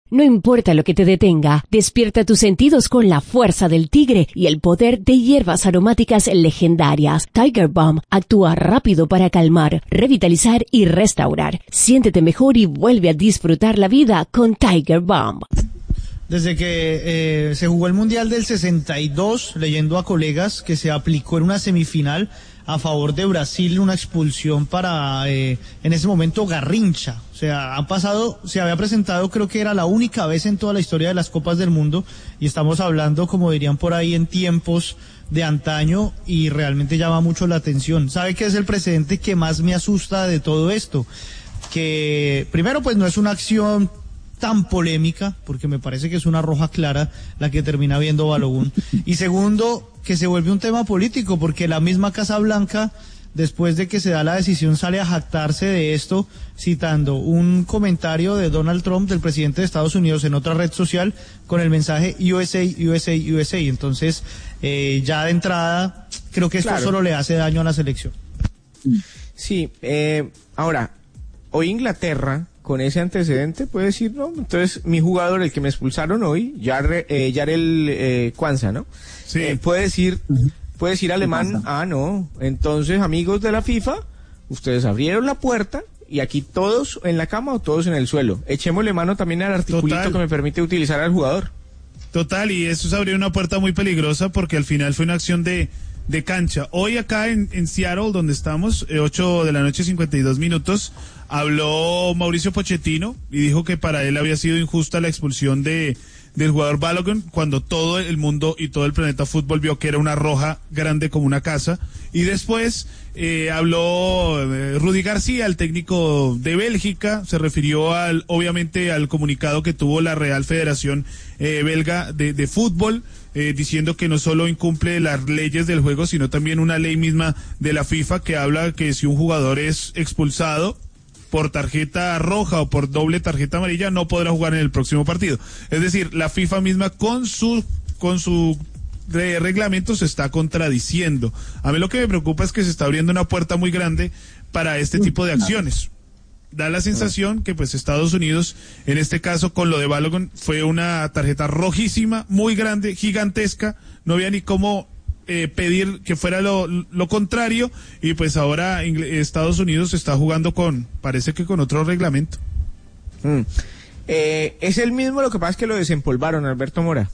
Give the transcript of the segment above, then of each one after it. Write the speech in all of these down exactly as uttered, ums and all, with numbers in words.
No importa lo que te detenga, despierta tus sentidos con la fuerza del tigre y el poder de hierbas aromáticas legendarias. Tiger Balm actúa rápido para calmar, revitalizar y restaurar. Siéntete mejor y vuelve a disfrutar la vida con Tiger Balm. Desde que eh, se jugó el Mundial del sesenta y dos, leyendo a colegas que se aplicó en una semifinal a favor de Brasil una expulsión para, eh, en ese momento, Garrincha. O sea, han pasado, se había presentado, creo que era la única vez en toda la historia de las Copas del Mundo, y estamos hablando, como dirían por ahí, en tiempos de antaño, y realmente llama mucho la atención. ¿Sabe qué es el precedente que más me asusta de todo esto? Que, primero, pues no es una acción tan polémica, porque me parece que es una roja clara la que termina viendo Balogun, y segundo, que se vuelve un tema político, porque la misma Casa Blanca, después de que se da la decisión, sale a jactarse de esto, citando un comentario de Donald Trump, del presidente de Estados Unidos, en otra red social, con el mensaje U S A, U S A, U S A. Entonces, eh, ya de entrada, creo que esto claro. solo le hace daño a la selección. Sí, eh, ahora, hoy Inglaterra, con ese antecedente, puede decir, no, entonces mi jugador, el que me expulsaron hoy, Yar, eh, Yarel eh, Kwanza, ¿no? Sí. Eh, puede decir, puede decir alemán, ah, no, entonces amigos de la FIFA, ustedes abrieron la puerta y aquí todos en la cama o todos en el suelo. Echémosle mano también al articulito Total. que me permite utilizar al jugador. Total, y eso es abrir una puerta muy peligrosa porque al final fue una acción de, de cancha. Hoy acá en, en Seattle, donde estamos, eh, ocho de la noche, cincuenta y dos minutos, habló Mauricio Pochettino y dijo que para él había sido injusta la expulsión de del jugador Balogun, cuando todo el mundo y todo el planeta fútbol vio que era una roja grande como una casa. Y después eh, habló eh, Rudy García, el técnico de Bélgica, se refirió al obviamente al comunicado que tuvo la Real Federación eh, Belga de, de Fútbol, eh, diciendo que no solo incumple las leyes del juego, sino también una ley misma de la FIFA que habla que si un jugador es expulsado por tarjeta roja o por doble tarjeta amarilla, no podrá jugar en el próximo partido. Es decir, la FIFA misma con su con su de reglamento se está contradiciendo. A mí lo que me preocupa es que se está abriendo una puerta muy grande para este tipo de acciones. Da la sensación que pues Estados Unidos, en este caso con lo de Balogun, fue una tarjeta rojísima, muy grande, gigantesca, no había ni cómo Eh, pedir que fuera lo, lo contrario, y pues ahora Estados Unidos está jugando con, parece que con otro reglamento. Mm. Eh, es el mismo, lo que pasa es que lo desempolvaron, Alberto Mora.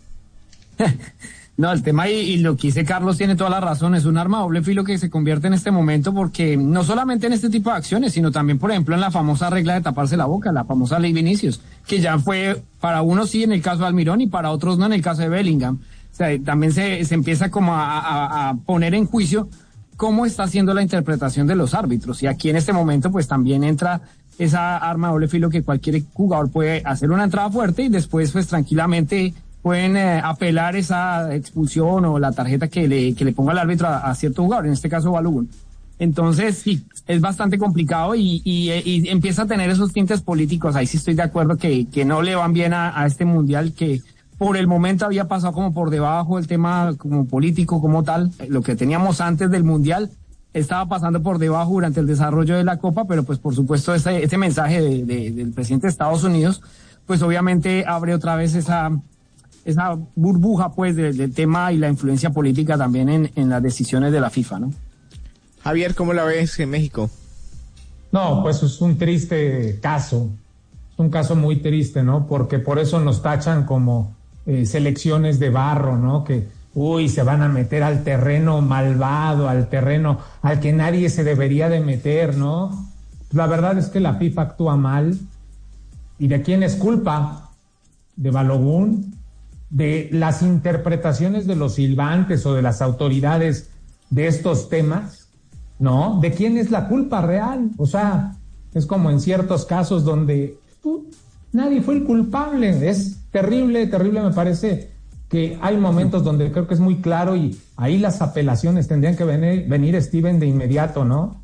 No, el tema, y, y lo que dice Carlos tiene toda la razón, es un arma doble filo que se convierte en este momento, porque no solamente en este tipo de acciones, sino también, por ejemplo, en la famosa regla de taparse la boca, la famosa ley Vinicius, que ya fue, para unos sí en el caso de Almirón y para otros no en el caso de Bellingham. O sea, también se, se empieza como a, a, a poner en juicio cómo está haciendo la interpretación de los árbitros. Y aquí en este momento pues también entra esa arma de doble filo, que cualquier jugador puede hacer una entrada fuerte y después pues tranquilamente pueden eh, apelar esa expulsión o la tarjeta que le, que le ponga el árbitro a, a cierto jugador, en este caso Balogun. Entonces sí, es bastante complicado y, y, y empieza a tener esos tintes políticos. Ahí sí estoy de acuerdo que, que no le van bien a, a este mundial, que por el momento había pasado como por debajo el tema como político, como tal. Lo que teníamos antes del Mundial estaba pasando por debajo durante el desarrollo de la Copa, pero pues por supuesto ese, ese mensaje de, de, del presidente de Estados Unidos, pues obviamente abre otra vez esa, esa burbuja pues del, del tema y la influencia política también en, en las decisiones de la FIFA, ¿no? Javier, ¿cómo la ves en México? No, pues es un triste caso, es un caso muy triste, ¿no? Porque por eso nos tachan como Eh, selecciones de barro, ¿no? Que, uy, se van a meter al terreno malvado, al terreno al que nadie se debería de meter, ¿no? La verdad es que la FIFA actúa mal. ¿Y de quién es culpa? ¿De Balogun? ¿De las interpretaciones de los silbantes o de las autoridades de estos temas? ¿No? ¿De quién es la culpa real? O sea, es como en ciertos casos donde tú, nadie fue el culpable. Es terrible, terrible, me parece que hay momentos donde creo que es muy claro y ahí las apelaciones tendrían que venir, venir Steven, de inmediato, ¿no?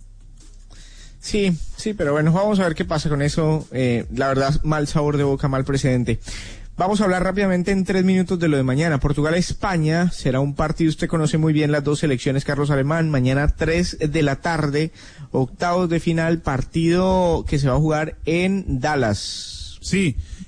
Sí, sí, pero bueno, vamos a ver qué pasa con eso. Eh, la verdad, mal sabor de boca, mal precedente. Vamos a hablar rápidamente en tres minutos de lo de mañana. Portugal-España será un partido, usted conoce muy bien las dos selecciones, Carlos Alemán. Mañana tres de la tarde, octavos de final, partido que se va a jugar en Dallas. Sí,